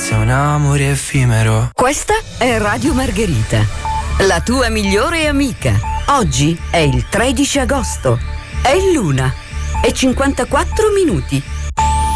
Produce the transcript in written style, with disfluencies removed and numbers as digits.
forse è un amore effimero. Questa è Radio Margherita, la tua migliore amica. Oggi è il 13 agosto. È l'una e 54 minuti.